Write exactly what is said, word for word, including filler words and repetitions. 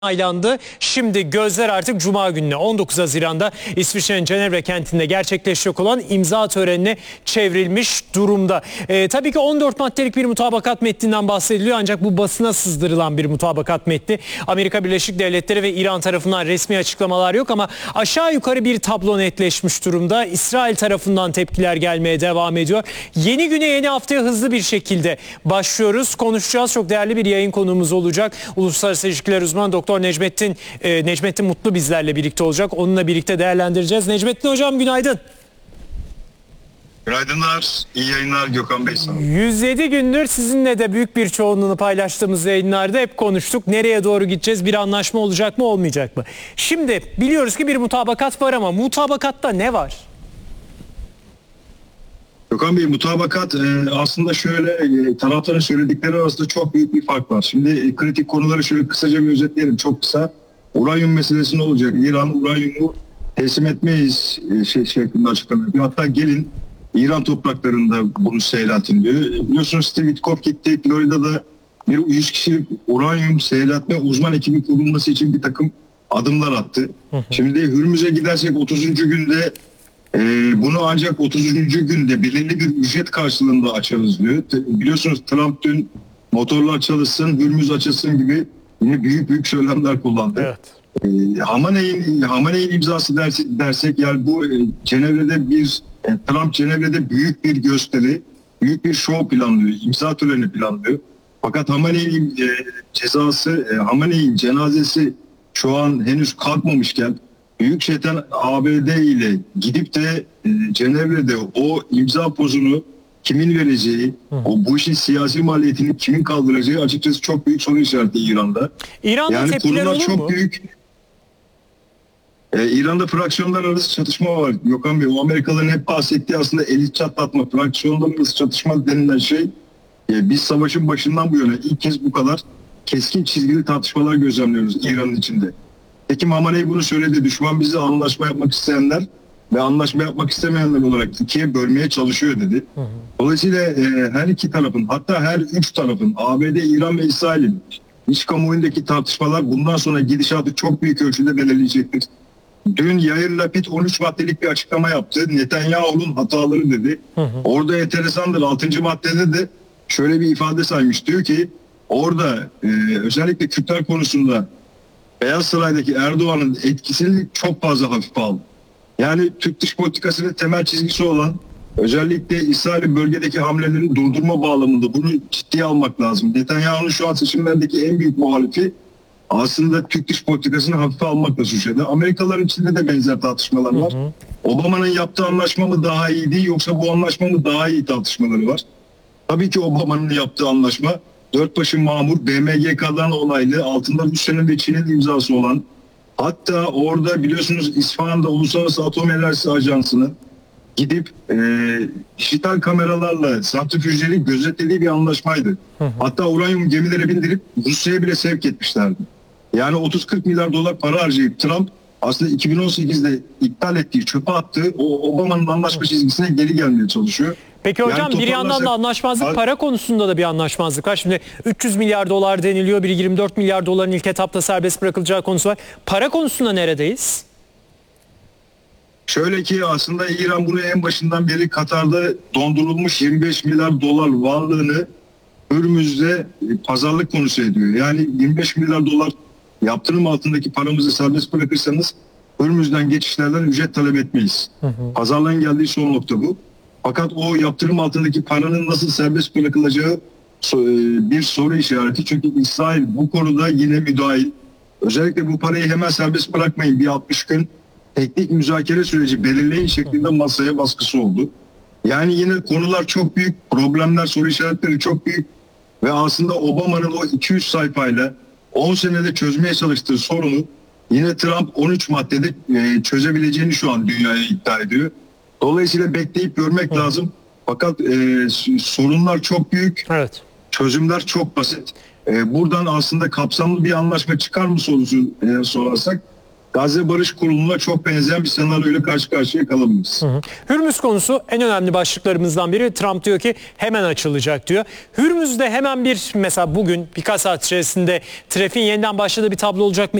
Aylandı. Şimdi gözler artık Cuma gününe on dokuz Haziran'da İsviçre'nin Cenevre kentinde gerçekleşecek olan imza törenine çevrilmiş durumda. Ee, tabii ki on dört maddelik bir mutabakat metninden bahsediliyor ancak bu basına sızdırılan bir mutabakat metni. Amerika Birleşik Devletleri ve İran tarafından resmi açıklamalar yok ama aşağı yukarı bir tablo netleşmiş durumda. İsrail tarafından tepkiler gelmeye devam ediyor. Yeni güne, yeni haftaya hızlı bir şekilde başlıyoruz. Konuşacağız. Çok değerli bir yayın konuğumuz olacak. Uluslararası İlişkiler Uzmanı Doktor Necmettin e, Necmettin Mutlu bizlerle birlikte olacak. Onunla birlikte değerlendireceğiz. Necmettin Hocam günaydın. Günaydınlar, iyi yayınlar Gökhan Bey. yüz yedi gündür sizinle de büyük bir çoğunluğunu paylaştığımız yayınlarda hep konuştuk. Nereye doğru gideceğiz? Bir anlaşma olacak mı, olmayacak mı? Şimdi biliyoruz ki bir mutabakat var ama mutabakatta ne var? Gökhan Bey, mutabakat e, aslında şöyle e, tarafların söyledikleri arasında çok büyük bir fark var. Şimdi e, kritik konuları şöyle kısaca bir özetleyelim. Çok kısa. Uranyum meselesi ne olacak? İran uranyumu teslim etmeyiz e, şey, şeklinde açıklama yapıyor. Hatta gelin İran topraklarında bunu seyrettin diyor. E, biliyorsunuz Steve Witkoff gitti. Florida'da bir yüz kişilik uranyum seyretme uzman ekibi kurulması için bir takım adımlar attı. Hı hı. Şimdi Hürmüz'e gidersek otuzuncu günde Ee, bunu ancak otuzuncu günde belirli bir ücret karşılığında açarız diyor. Biliyorsunuz Trump dün motorlar çalışsın, Hürmüz açılsın gibi yine büyük büyük söylemler kullandı. Evet. Ee, Hamaney'in Hamaney'in imzası dersek, dersek yani bu e, Cenevre'de bir e, Trump Cenevre'de büyük bir gösteri, büyük bir şov planlıyor, imza töreni planlıyor. Fakat Hamaney'in e, cezası, e, Hamaney'in cenazesi şu an henüz kalkmamışken Büyük Şeytan A B D ile gidip de e, Cenevre'de o imza pozunu kimin vereceği, Hı. o bu işin siyasi maliyetini kimin kaldıracağı açıkçası çok büyük soru işareti İran'da. İran'da yani tepkiler olur çok mu? büyük. Ee, İran'da fraksiyonlar arası çatışma var. Gökhan Bey, o Amerikalıların hep bahsettiği aslında elit çatlatma, fraksiyonlar arası çatışma denilen şey e, biz savaşın başından bu yana ilk kez bu kadar keskin çizgili tartışmalar gözlemliyoruz İran'ın içinde. Peki Hamaney bunu söyledi. Düşman bizi anlaşma yapmak isteyenler ve anlaşma yapmak istemeyenler olarak ikiye bölmeye çalışıyor dedi. Hı hı. Dolayısıyla e, her iki tarafın, hatta her üç tarafın, A B D, İran ve İsrail'in iç kamuoyundaki tartışmalar bundan sonra gidişatı çok büyük ölçüde belirleyecektir. Dün Yair Lapid on üç maddelik bir açıklama yaptı. Netanyahu'nun hataları dedi. Hı hı. Orada enteresandır. altıncı maddede de şöyle bir ifade saymış. Diyor ki orada e, özellikle Kürtler konusunda Beyaz Saray'daki Erdoğan'ın etkisini çok fazla hafife aldı. Yani Türk dış politikasının temel çizgisi olan özellikle İsrail'in bölgedeki hamlelerini durdurma bağlamında bunu ciddiye almak lazım. Netanyahu'nun şu an seçimlerdeki en büyük muhalifi aslında Türk dış politikasını hafife almakla suçladı. Amerikalıların içinde de benzer tartışmalar var. Hı hı. Obama'nın yaptığı anlaşma mı daha iyiydi yoksa bu anlaşma mı daha iyi tartışmaları var. Tabii ki Obama'nın yaptığı anlaşma dört başı mamur, B M G K'dan onaylı, altında Rusya'nın ve Çin'in imzası olan, hatta orada biliyorsunuz İsfahan'da Uluslararası Atom Enerjisi Ajansı'nın gidip e, dijital kameralarla santrifüjleri gözetlediği bir anlaşmaydı. Hı hı. Hatta uranyum gemileri bindirip Rusya'ya bile sevk etmişlerdi. Yani otuz kırk milyar dolar para harcayıp Trump aslında iki bin on sekizde iptal ettiği, çöpe attığı o Obama'nın anlaşma çizgisine geri gelmeye çalışıyor. Peki hocam yani bir yandan da anlaşmazlık para konusunda da bir anlaşmazlık var. Şimdi üç yüz milyar dolar deniliyor. Bir yirmi dört milyar doların ilk etapta serbest bırakılacağı konusu var. Para konusunda neredeyiz? Şöyle ki aslında İran bunu en başından beri Katar'da dondurulmuş yirmi beş milyar dolar varlığını Hürmüz'de pazarlık konusu ediyor. Yani yirmi beş milyar dolar yaptırım altındaki paramızı serbest bırakırsanız Hürmüz'den geçişlerden ücret talep etmeyiz. Hı hı. Pazarlığın geldiği son nokta bu. Fakat o yaptırım altındaki paranın nasıl serbest bırakılacağı bir soru işareti. Çünkü İsrail bu konuda yine müdahil. Özellikle bu parayı hemen serbest bırakmayın. Bir altmış gün teknik müzakere süreci belirleyin şeklinde masaya baskısı oldu. Yani yine konular çok büyük, problemler, soru işaretleri çok büyük. Ve aslında Obama'nın o iki yüz sayfayla on senede çözmeye çalıştığı sorunu yine Trump on üç maddede çözebileceğini şu an dünyaya iddia ediyor. Dolayısıyla bekleyip görmek Hı. lazım. Fakat e, sorunlar çok büyük, evet. Çözümler çok basit. E, buradan aslında kapsamlı bir anlaşma çıkar mı sorusu e, sorarsak Gazze Barış Kurulu'na çok benzeyen bir senaryoyla karşı karşıya kalabiliriz. Hürmüz konusu en önemli başlıklarımızdan biri. Trump diyor ki hemen açılacak diyor. Hürmüz'de hemen bir mesela bugün birkaç saat içerisinde trafiğin yeniden başladığı bir tablo olacak mı?